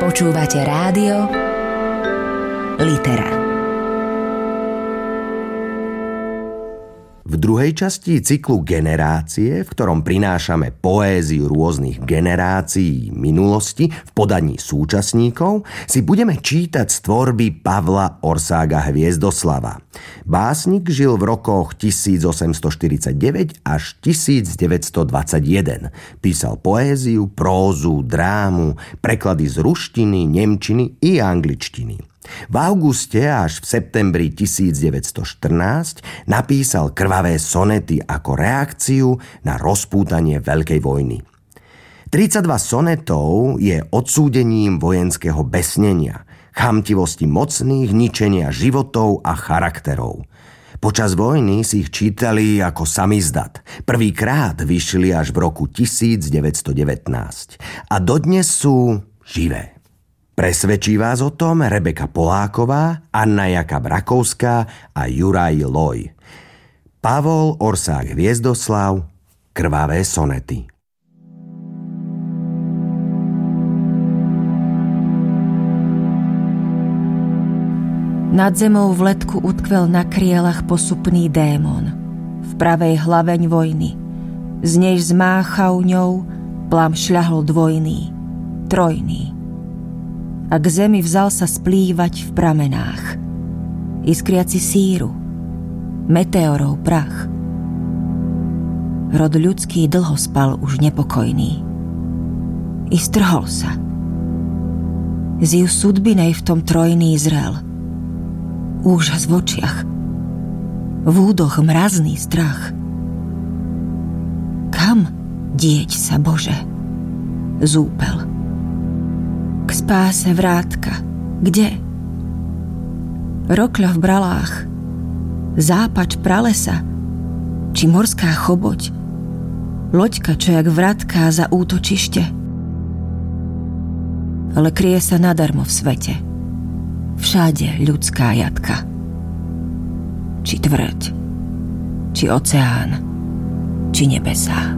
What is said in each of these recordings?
Počúvate rádio Litera. V druhej časti cyklu Generácie, v ktorom prinášame poéziu rôznych generácií minulosti v podaní súčasníkov, si budeme čítať z tvorby Pavla Orsága Hviezdoslava. Básnik žil v rokoch 1849 až 1921. Písal poéziu, prózu, drámu, preklady z ruštiny, nemčiny i angličtiny. V auguste až v septembri 1914 napísal krvavé sonety ako reakciu na rozpútanie Veľkej vojny. 32 sonetov je odsúdením vojenského besnenia, chamtivosti mocných, ničenia životov a charakterov. Počas vojny si ich čítali ako samizdat. Prvýkrát vyšli až v roku 1919 a dodnes sú živé. Presvedčí vás o tom Rebeka Poláková, Anna Jakab-Rakovská a Juraj Loj. Pavol Orsák Hviezdoslav, Krvavé sonety. Nad zemou v letku utkvel na krielach posupný démon. V pravej hlaveň vojny. Z nej zmáchal ňou, plam šľahol dvojný, trojný. A k zemi vzal sa splývať v pramenách. Iskriaci síru, meteorov prach. Rod ľudský dlho spal už nepokojný. I strhol sa. Z ju sudbinej v tom trojný zrel. Úžas v očiach. V údoch mrazný strach. Kam dieť sa, Bože? Zúpel. K spáse vrátka. Kde? Rokľa v bralách. Zápač pralesa. Či morská choboť. Loďka, čo jak vratká za útočište. Ale kryje sa nadarmo v svete. Všade ľudská jatka. Či tvrď, či oceán, či nebesá.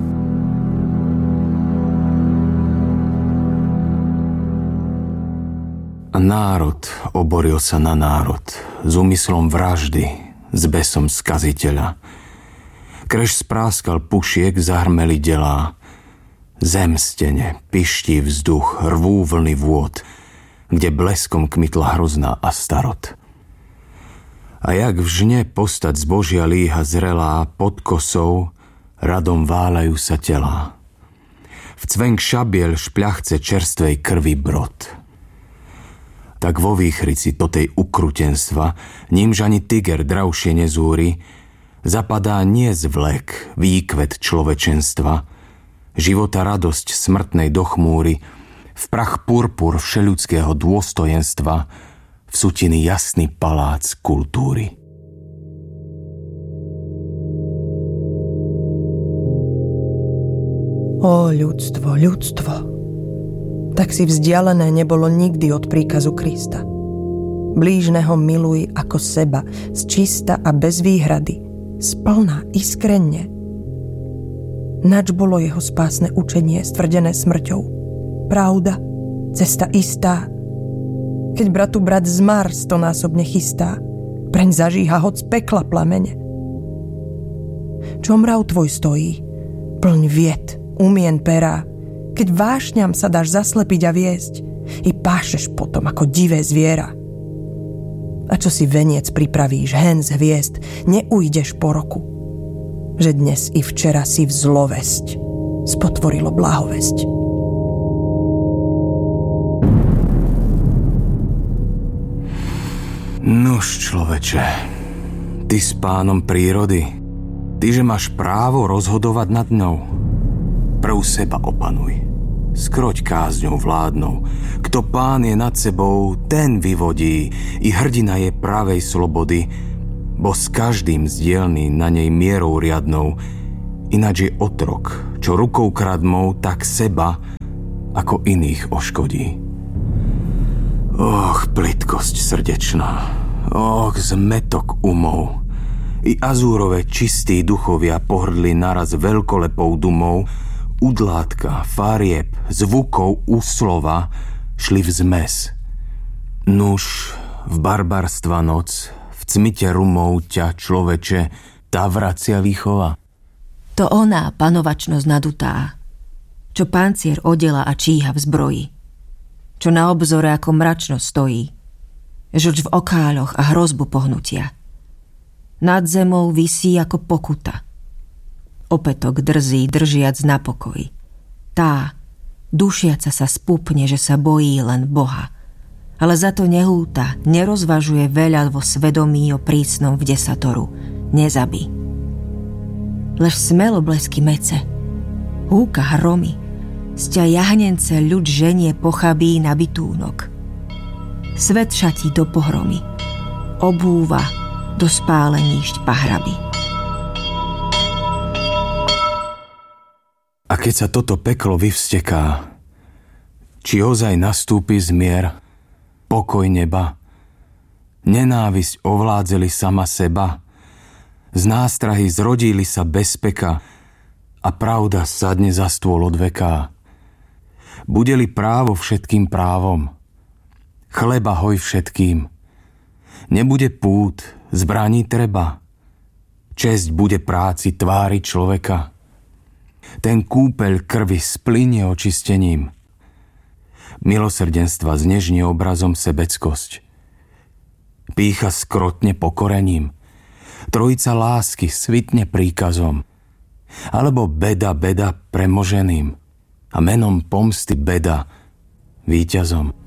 Národ oboril sa na národ s úmyslom vraždy, s besom skaziteľa. Kreš spráskal pušiek, zahrmeli delá. Zem stene, piští vzduch, rvú vlny vôd, kde bleskom kmitla hrozná a starot. A jak v žne postať zbožia líha zrelá, pod kosou radom váľajú sa telá. V cvenk šabiel špľachce čerstvej krvi brod. Tak vo výchrici to tej ukrutenstva, nímž ani tiger dravšie nezúri, zapadá nie zvlek, výkvet človečenstva, života radosť smrtnej dochmúry, v prach purpur všeľudského dôstojenstva, v sutiny jasný palác kultúry. Ó ľudstvo, ľudstvo! Tak si vzdialené nebolo nikdy od príkazu Krista. Blížneho miluj ako seba, zčista a bez výhrady, splná, iskrenne. Nač bolo jeho spásne učenie stvrdené smrťou. Pravda, cesta istá. Keď bratu brat zmar stonásobne chystá, preň zažíha hoc pekla plamene. Čo mrav tvoj stojí, plň vied, umien perá, keď vášňam sa dáš zaslepiť a viesť, i pášeš potom ako divé zviera. A čo si veniec pripravíš hen z hviezd, neujdeš po roku, že dnes i včera si v zlovesť spotvorilo blahovesť. Nuž, človeče, ty s pánom prírody, ty, že máš právo rozhodovať nad ňou, prv seba opanuj. Skroť kázňou vládnou. Kto pán je nad sebou, ten vyvodí, i hrdina je pravej slobody, bo s každým zdielný na nej mierou riadnou, ináč je otrok, čo rukou kradmou, tak seba, ako iných oškodí. Och, plytkosť srdečná, och, zmetok umov, i azúrové čistí duchovia pohrdli naraz veľkolepou dumou, udlátka, farieb, zvukov, úslova, šli v zmes. Nuž, v barbarstva noc, v cmite rumov ťa, človeče, tá vracia výchova. To oná panovačnosť nadutá, čo pancier odela a číha v zbroji, čo na obzore ako mračno stojí, žlč v okáľoch a hrozbu pohnutia. Nad zemou visí ako pokuta. Opätok drzí, držiac na pokoji. Tá, dušiaca sa spúpne, že sa bojí len Boha, ale za to nehúta, nerozvažuje veľa vo svedomí o prísnom v desatoru. Nezabí. Lež smelo blesky mece, húka hromy, sťa jahnence ľud ženie pochabí na bitúnok. Svet šatí do pohromy, obúva do spáleníšť pahraby. A keď sa toto peklo vyvsteká, či ozaj nastúpi zmier, pokoj neba, nenávisť ovládzeli sama seba, z nástrahy zrodili sa bez peka a pravda sadne za stôl od veká. Bude-li právo všetkým právom, chleba hoj všetkým, nebude pút, zbraní treba, česť bude práci tvári človeka. Ten kúpeľ krvi splynie očistením, milosrdenstva znežnie obrazom sebeckosť, pýcha skrotne pokorením, trojica lásky svitne príkazom, alebo beda premoženým a menom pomsty beda víťazom.